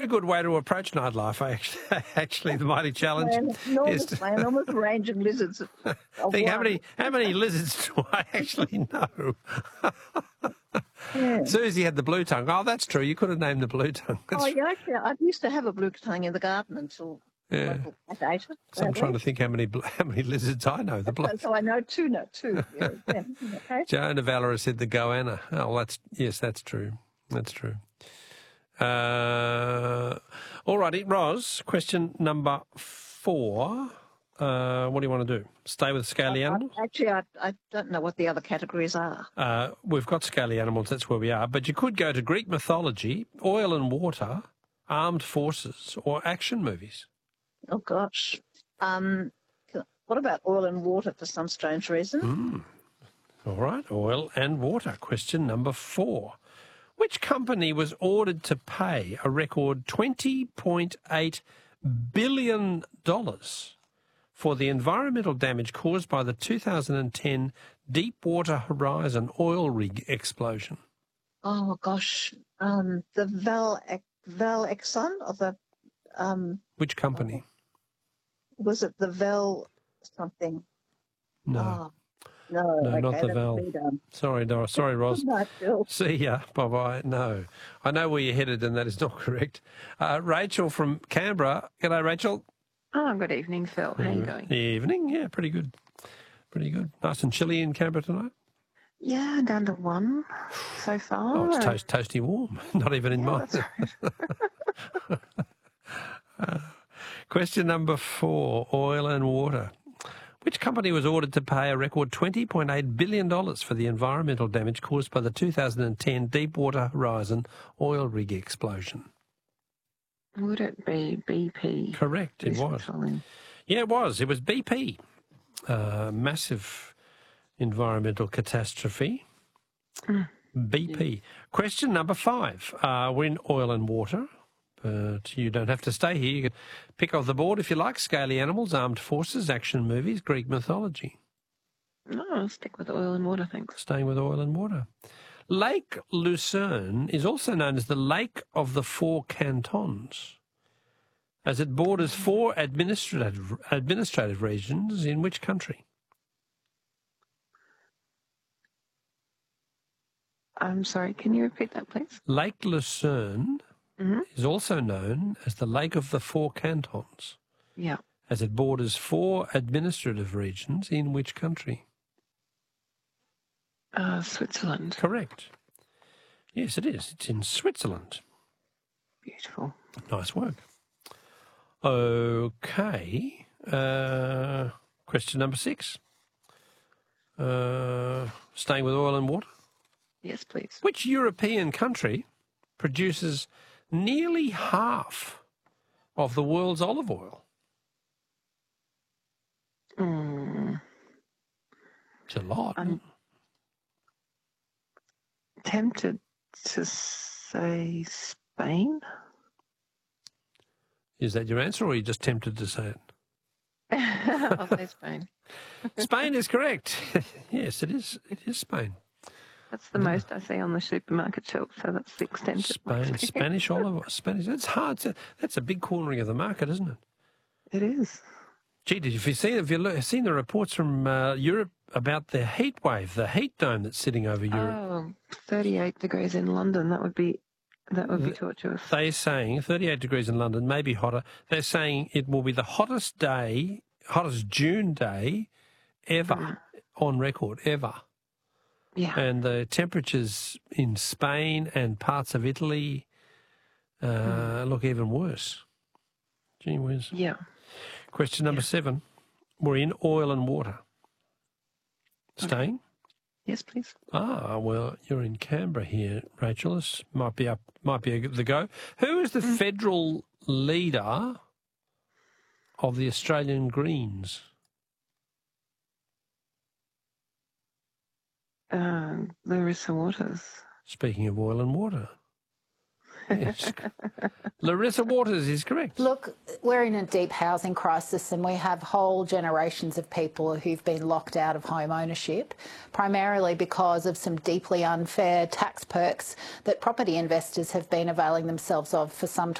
a good way to approach nightlife, actually, the Mighty Challenge. Enormous range of lizards. Think how many lizards do I actually know? Yeah. Susie had the blue tongue. Oh, that's true. You could have named the blue tongue. Yeah, actually, I used to have a blue tongue in the garden until Yeah. I So I'm trying to think how many lizards I know. So I know two. Yeah, okay. Joanna Valera said the goanna. Oh, that's true. That's true. All righty, Ros, question number 4. What do you want to do? Stay with scaly animals? Actually, I don't know what the other categories are. We've got scaly animals, that's where we are. But you could go to Greek mythology, oil and water, armed forces, or action movies. Oh, gosh. What about oil and water for some strange reason? All right, oil and water. Question number 4. Which company was ordered to pay a record $20.8 billion for the environmental damage caused by the 2010 Deepwater Horizon oil rig explosion? Oh, gosh. The Val Exxon or the... Which company? Was it the Val something? No. No, okay, not the Val. Sorry, Doris. Sorry, Ros. See ya. Bye-bye. No. I know where you're headed, and that is not correct. Rachel from Canberra. G'day, Rachel. Oh, good evening, Phil. How are you going? Evening. Yeah, pretty good. Pretty good. Nice and chilly in Canberra tonight? Yeah, down to 1 so far. Oh, it's toasty warm. Not even in mine. That's right. Question number 4, oil and water. Which company was ordered to pay a record $20.8 billion for the environmental damage caused by the 2010 Deepwater Horizon oil rig explosion? Would it be BP? Correct, it was. Yeah, it was. It was BP. Massive environmental catastrophe. BP. Yeah. Question number 5. We're in oil and water. But you don't have to stay here. You can pick off the board if you like. Scaly animals, armed forces, action movies, Greek mythology. No, I'll stick with oil and water, thanks. Staying with oil and water. Lake Lucerne is also known as the Lake of the Four Cantons, as it borders 4 administrative regions in which country? I'm sorry, can you repeat that, please? Lake Lucerne is also known as the Lake of the Four Cantons. Yeah. As it borders 4 administrative regions in which country? Switzerland. Correct. Yes, it is. It's in Switzerland. Beautiful. Nice work. Okay. Question number 6. Staying with oil and water? Yes, please. Which European country produces nearly half of the world's olive oil? It's a lot. I'm tempted to say Spain. Is that your answer, or are you just tempted to say it? I'll say Spain. Spain is correct. Yes, it is. It is Spain. That's the most I see on the supermarket shelf, so that's the extent Spain, Spanish olive oil. That's hard. That's a big cornering of the market, isn't it? It is. Gee, have you seen the reports from Europe about the heat wave, the heat dome that's sitting over Europe? Oh, 38 degrees in London. That would be torturous. They're saying 38 degrees in London, maybe hotter. They're saying it will be the hottest June day ever on record, ever. Yeah. And the temperatures in Spain and parts of Italy look even worse. Gee whiz. Yeah. Question number 7. We're in oil and water. Staying? Okay. Yes, please. Well, you're in Canberra here, Rachel. This might be the go. Who is the federal leader of the Australian Greens? Larissa Waters. Speaking of oil and water. Yes. Larissa Waters is correct. Look, we're in a deep housing crisis and we have whole generations of people who've been locked out of home ownership, primarily because of some deeply unfair tax perks that property investors have been availing themselves of for some